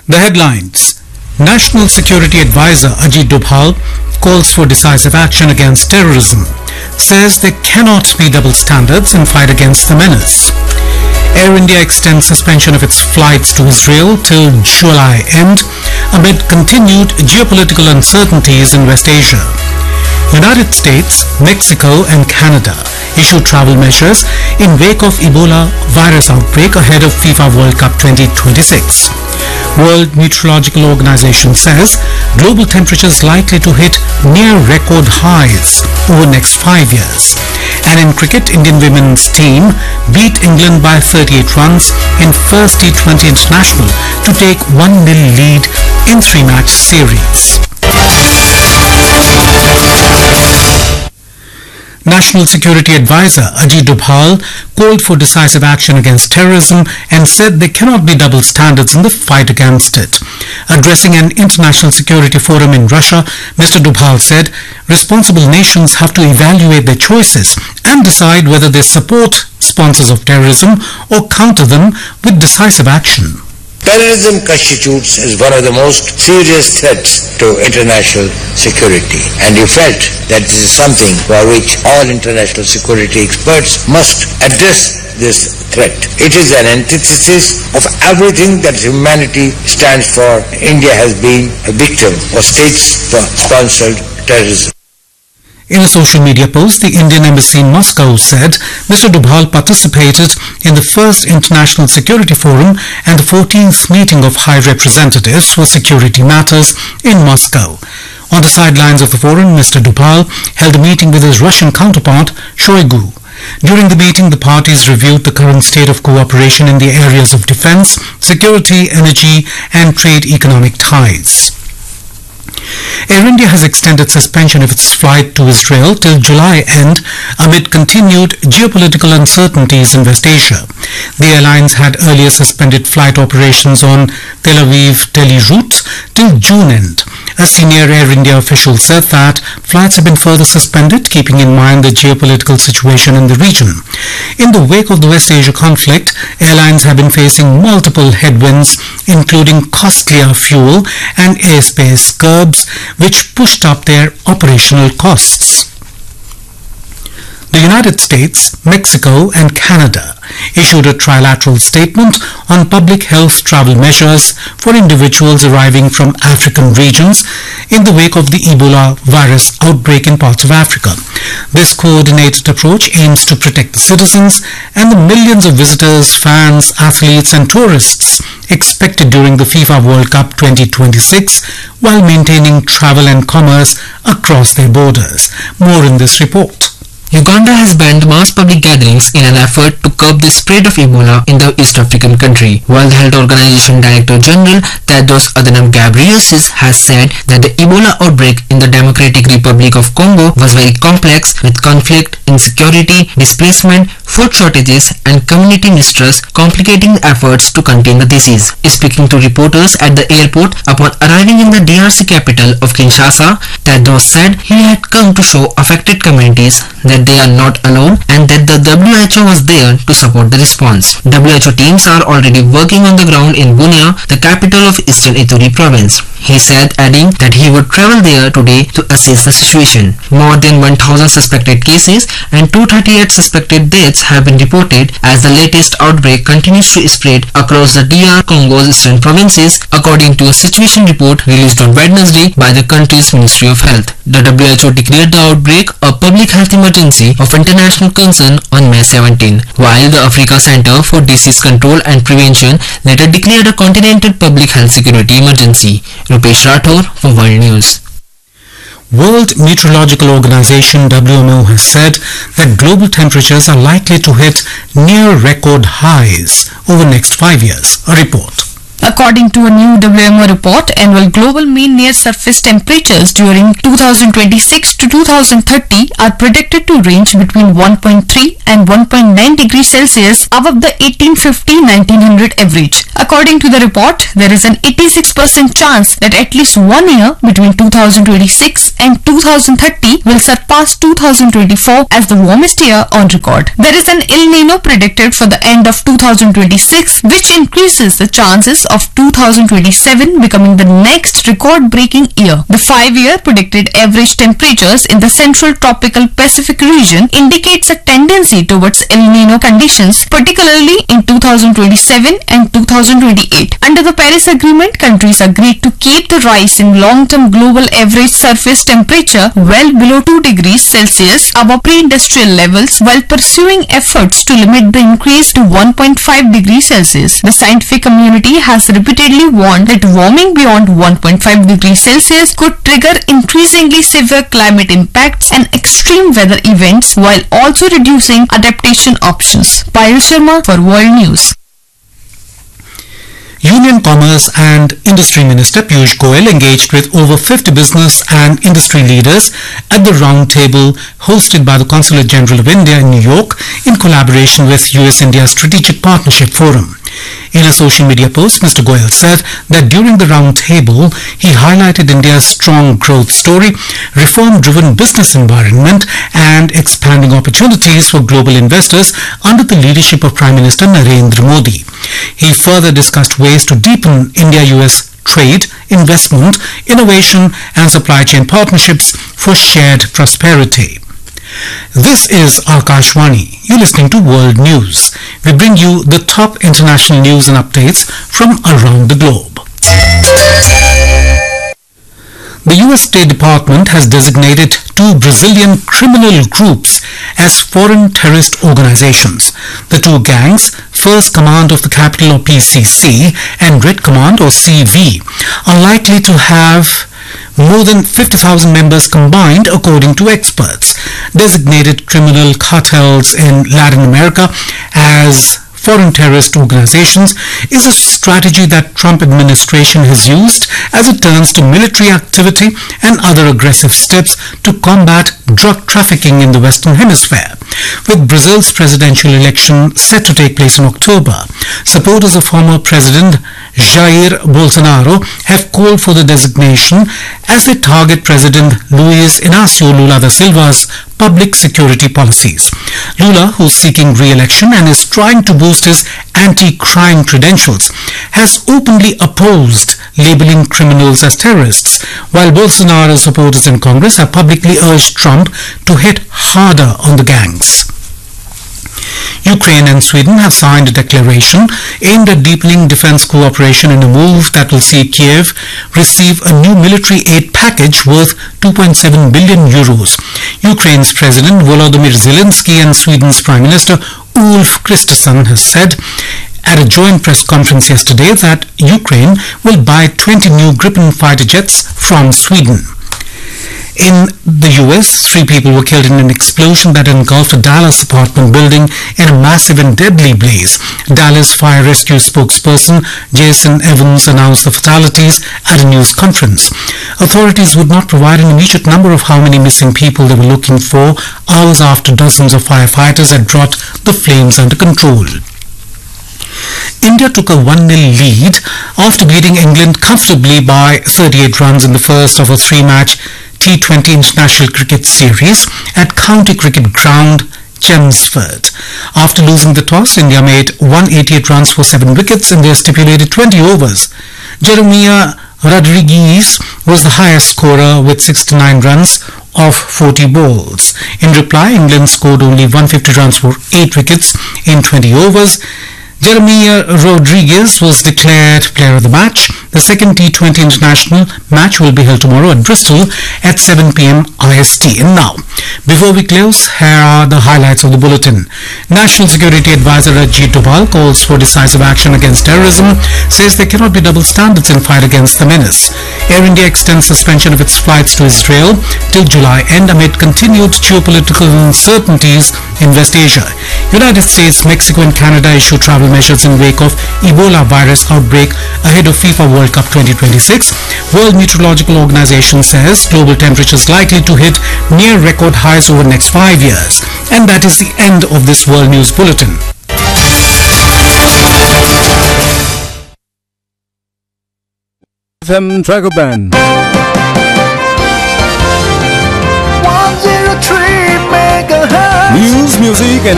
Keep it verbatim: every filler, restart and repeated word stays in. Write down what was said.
The headlines. National Security Advisor Ajit Doval calls for decisive action against terrorism, says there cannot be double standards in fight against the menace. Air India extends suspension of its flights to Israel till July end amid continued geopolitical uncertainties in West Asia. United States, Mexico and Canada issue travel measures in wake of Ebola virus outbreak ahead of FIFA World Cup twenty twenty-six. World Meteorological Organization says global temperatures likely to hit near record highs over next five years. And in cricket, Indian women's team beat England by thirty-eight runs in first T twenty International to take one nil lead in three-match series. National Security Advisor Ajit Doval called for decisive action against terrorism and said there cannot be double standards in the fight against it. Addressing an international security forum in Russia, Mister Doval said responsible nations have to evaluate their choices and decide whether they support sponsors of terrorism or counter them with decisive action. Terrorism constitutes as one of the most serious threats to international security, and you felt that this is something for which all international security experts must address this threat. It is an antithesis of everything that humanity stands for. India has been a victim of state-sponsored terrorism. In a social media post, the Indian Embassy in Moscow said Mister Doval participated in the first International Security Forum and the fourteenth meeting of High Representatives for Security Matters in Moscow. On the sidelines of the forum, Mister Doval held a meeting with his Russian counterpart, Shoigu. During the meeting, the parties reviewed the current state of cooperation in the areas of defense, security, energy and trade economic ties. Air India has extended suspension of its flight to Israel till July end amid continued geopolitical uncertainties in West Asia. The airlines had earlier suspended flight operations on Tel Aviv-Delhi routes till June end. A senior Air India official said that flights have been further suspended, keeping in mind the geopolitical situation in the region. In the wake of the West Asia conflict, airlines have been facing multiple headwinds, including costlier fuel and airspace curbs, which pushed up their operational costs. The United States, Mexico and Canada issued a trilateral statement on public health travel measures for individuals arriving from African regions in the wake of the Ebola virus outbreak in parts of Africa. This coordinated approach aims to protect the citizens and the millions of visitors, fans, athletes and tourists expected during the FIFA World Cup twenty twenty-six while maintaining travel and commerce across their borders. More in this report. Uganda has banned mass public gatherings in an effort to curb the spread of Ebola in the East African country. World Health Organization Director General Tedros Adhanom Ghebreyesus has said that the Ebola outbreak in the Democratic Republic of Congo was very complex, with conflict, insecurity, displacement, food shortages and community mistrust complicating efforts to contain the disease. Speaking to reporters at the airport upon arriving in the D R C capital of Kinshasa, Tedros said he had come to show affected communities that they are not alone and that the W H O was there to support the response. W H O teams are already working on the ground in Bunia, the capital of Eastern Ituri province. He said, adding that he would travel there today to assess the situation. More than one thousand suspected cases and two hundred thirty-eight suspected deaths have been reported as the latest outbreak continues to spread across the D R Congo's eastern provinces, according to a situation report released on Wednesday by the country's Ministry of Health. The W H O declared the outbreak a public health emergency of international concern on May seventeenth, while the Africa Center for Disease Control and Prevention later declared a continental public health security emergency. Rupesh Rathore for World News. World Meteorological Organization W M O has said that global temperatures are likely to hit near record highs over next five years. A report. According to a new W M O report, annual global mean near-surface temperatures during two thousand twenty-six to two thousand thirty are predicted to range between one point three and one point nine degrees Celsius above the eighteen fifty to nineteen hundred average. According to the report, there is an eighty-six percent chance that at least one year between two thousand twenty-six and two thousand thirty will surpass two thousand twenty-four as the warmest year on record. There is an El Nino predicted for the end of two thousand twenty-six, which increases the chances of of two thousand twenty-seven becoming the next record-breaking year. The five-year predicted average temperatures in the central tropical Pacific region indicates a tendency towards El Nino conditions, particularly in two thousand twenty-seven and two thousand twenty-eight. Under the Paris Agreement, countries agreed to keep the rise in long-term global average surface temperature well below two degrees Celsius above pre-industrial levels while pursuing efforts to limit the increase to one point five degrees Celsius. The scientific community has repeatedly warned that warming beyond one point five degrees Celsius could trigger increasingly severe climate impacts and extreme weather events while also reducing adaptation options. Payal Sharma for World News. Union Commerce and Industry Minister Piyush Goyal engaged with over fifty business and industry leaders at the round table hosted by the Consulate General of India in New York in collaboration with U S India Strategic Partnership Forum. In a social media post, Mister Goyal said that during the round table, he highlighted India's strong growth story, reform-driven business environment, and expanding opportunities for global investors under the leadership of Prime Minister Narendra Modi. He further discussed ways to deepen India-U S trade, investment, innovation, and supply chain partnerships for shared prosperity. This is Akashvani. You're listening to World News. We bring you the top international news and updates from around the globe. The U S State Department has designated two Brazilian criminal groups as foreign terrorist organizations. The two gangs, First Command of the Capital or P C C and Red Command or C V, are likely to have more than fifty thousand members combined, according to experts. Designated criminal cartels in Latin America as foreign terrorist organizations is a strategy that Trump administration has used as it turns to military activity and other aggressive steps to combat drug trafficking in the Western Hemisphere. With Brazil's presidential election set to take place in October, supporters of former President Jair Bolsonaro have called for the designation as they target President Luiz Inácio Lula da Silva's public security policies. Lula, who's seeking re-election and is trying to boost his anti-crime credentials, has openly opposed labeling criminals as terrorists, while Bolsonaro supporters in Congress have publicly urged Trump to hit harder on the gangs. Ukraine and Sweden have signed a declaration aimed at deepening defense cooperation in a move that will see Kiev receive a new military aid package worth two point seven billion euros. Ukraine's President Volodymyr Zelensky and Sweden's Prime Minister Ulf Kristersson has said at a joint press conference yesterday that Ukraine will buy twenty new Gripen fighter jets from Sweden. In the U S, three people were killed in an explosion that engulfed a Dallas apartment building in a massive and deadly blaze. Dallas Fire Rescue spokesperson Jason Evans announced the fatalities at a news conference. Authorities would not provide an immediate number of how many missing people they were looking for hours after dozens of firefighters had brought the flames under control. India took a one nil lead after beating England comfortably by thirty-eight runs in the first of a three-match T twenty International Cricket Series at County Cricket Ground, Chelmsford. After losing the toss, India made one hundred eighty-eight runs for seven wickets in their stipulated twenty overs. Jeremiah Rodriguez was the highest scorer with sixty-nine runs off forty balls. In reply, England scored only one hundred fifty runs for eight wickets in twenty overs. Jeremiah Rodriguez was declared player of the match. The second T twenty international match will be held tomorrow at Bristol at seven p m I S T. And now, before we close, here are the highlights of the bulletin. National Security Advisor Ajit Doval calls for decisive action against terrorism, says there cannot be double standards in fight against the menace. Air India extends suspension of its flights to Israel till July end amid continued geopolitical uncertainties in West Asia. United States, Mexico and Canada issue travel measures in wake of Ebola virus outbreak ahead of FIFA World Cup twenty twenty-six. World Meteorological Organization says global temperatures likely to hit near record highs over the next five years. And that is the end of this World News Bulletin. F M Trago Band. one oh three megahertz. News, music and